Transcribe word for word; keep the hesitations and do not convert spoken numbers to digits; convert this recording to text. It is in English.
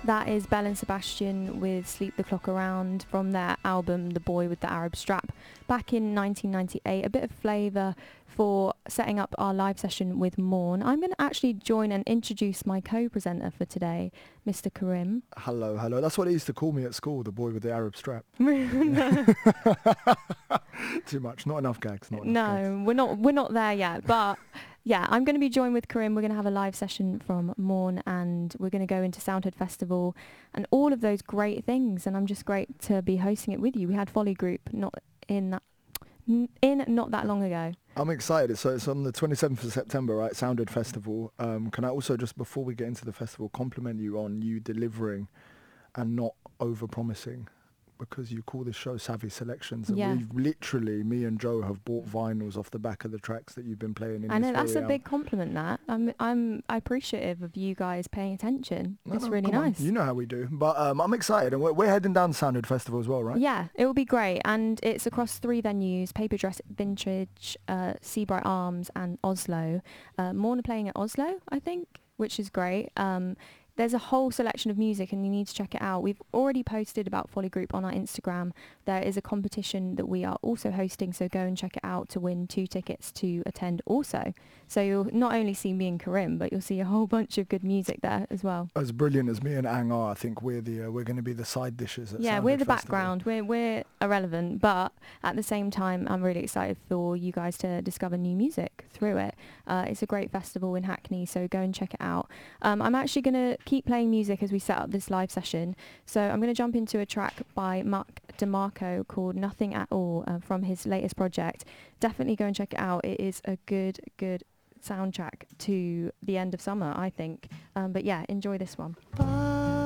That is Belle and Sebastian with Sleep the Clock Around from their album The Boy with the Arab Strap back in nineteen ninety-eight. A bit of flavour for setting up our live session with Morn. I'm going to actually join and introduce my co-presenter for today, Mister Karim. Hello, hello. That's what they used to call me at school, the boy with the Arab strap. No, Too much. Not enough gags. Not enough no, gags. we're not. We're not there yet. But yeah, I'm going to be joined with Karim. We're going to have a live session from Morn, and we're going to go into Soundhead Festival and all of those great things. And I'm just great to be hosting it with you. We had Folly Group not in that in not that long ago. I'm excited. So it's on the twenty-seventh of September, right? Soundhead Festival. Um, can I also, just before we get into the festival, compliment you on you delivering and not over-promising? Because you call this show Savvy Selections, and Yeah. we've literally, me and Joe have bought vinyls off the back of the tracks that you've been playing in I this know, that's a very, um, big compliment. That I'm I'm appreciative of you guys paying attention. No, It's no, really come on. nice. You know how we do. But um, I'm excited, and we're, we're heading down to Soundhead Festival as well, right? Yeah, it will be great, and it's across three venues: Paper Dress Vintage, uh, Seabright Arms, and Oslo. Uh, Morn are playing at Oslo, I think, which is great. Um, there's a whole selection of music, and you need to check it out. We've already posted about Folly Group on our Instagram. There is a competition that we are also hosting, so go and check it out to win two tickets to attend also. So you'll not only see me and Karim, but you'll see a whole bunch of good music there as well. As brilliant as me and Ang are, I think we're the uh, we're going to be the side dishes at Yeah, Soundhead we're the Festival. background. We're we're irrelevant, but at the same time, I'm really excited for you guys to discover new music through it. Uh, it's a great festival in Hackney, so go and check it out. Um, I'm actually going to keep playing music as we set up this live session. So I'm going to jump into a track by Mark DeMarco called Nothing at All uh, from his latest project. Definitely go and check it out. It is a good, good soundtrack to the end of summer, I think. Um, but yeah, enjoy this one. Bye.